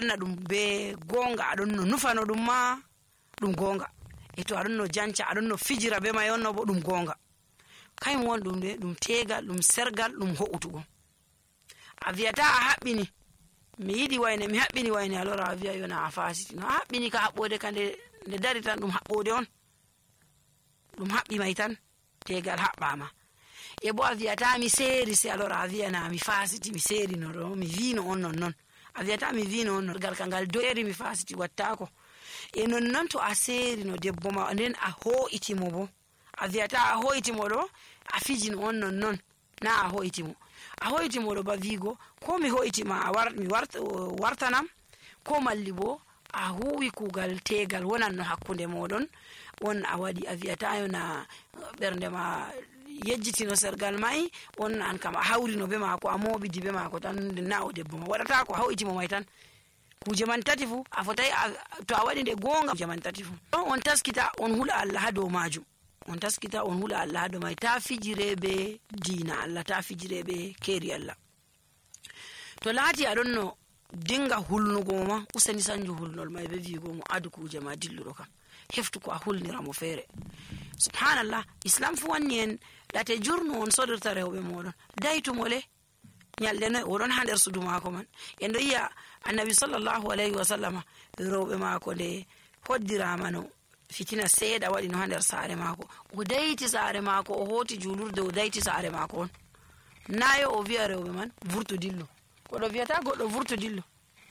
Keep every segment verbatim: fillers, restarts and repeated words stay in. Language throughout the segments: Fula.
wanna dum be gonga adon no nufano dum ma dum gonga e to adon no janca adon no fijira be ma yonno bo dum gonga kayum won dum de dum tegal dum sergal dum ho'utugo a viata a habbini mi yidi wayne mi habbini wayne alora a viya yona a fasiti no habbini ka habbode kande de dari tan dum habbode on dum habbi mai tan tegal habbama e bo a viata mi seri se alora a viya na mi fasiti mi seri no do mi vino on non non a viata mi vino on gal kangal doeri mi fasiti wattako e non non to a seri no debbo ma nden a ho'itimo bo a viata a ho'itimo do a fijin on non non na a ho'itimo a ho'itimo do ba vigo ko mi ho'itima a war mi warta wartanam ko malli bo a huwi kugal tegal wonan no hakkunde modon on a wadi a viata yo na bernde ma yejjitino sergal mai on an kam a hawrino be mako a mobidi be mako tan na o debbo ma wadata ko hawitimo mai tan kuje man tati fu a fotai to a wadi de gonga kuje man tati fu on taskita on hula Allah hado majum on taskita on hula Allah hado mai ta fijirebe dina Allah ta fijirebe keri Allah to lati a don no dinga hulnugo ma usani sanju hulnol mai be vigo mo adu kuje ma dilluro kam heftu ko a hulnira mo fere subhanallah islam fu wanni en late jurno on sodirta rewbe modon daytu mole nyalde no odon hander sudu mako man en do iya annabi sallallahu alaihi wasallam rewbe mako de hoddira mano fitina seeda wadi no hander saare mako o dayti saare mako o hoti julurde o dayti saare mako on nayo o wi'a rewbe man vurtu dillo godo viata godo vurtu dillo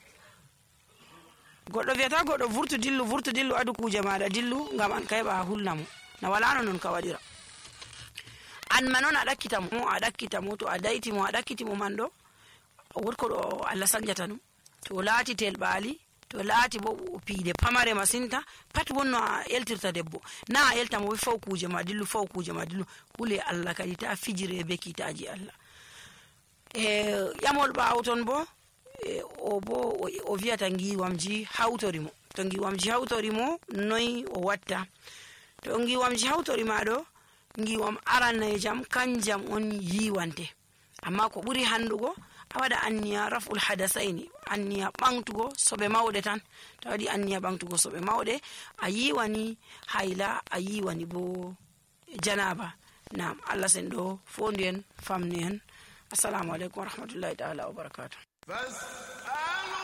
godo viata godo vurtu dillo vurtu dillo adu kuje maada dillu ngam an kayba hulnamo na wala non ka wadira an manon a dakkita mo a dakkita mo to a dayti mo a dakkiti mo mando wurko do Allah sanjata no to laati tel baali to laati bo piide pamare masinta pat wonno a eltirta debbo na a elta mo faw kuje ma dillu faw kuje ma dillu hule Allah kadi ta fijire be kitaji Allah e yamol baawton bo e o bo o viata ngiwamji hawtorimo to ngiwamji hawtorimo noy o watta to ngiwamji hawtori ma do ngiwam aranay jam kanjam on yiwante amma ko buri handugo awada anniya raful hadasaini anniya bangtugo sobe mawde tan tawdi anniya bangtugo sobe mawde ayiwani hayla ayiwani bo janaba nam Allah sendo fondien famnen assalamu alaikum warahmatullahi ta'ala wabarakatuh.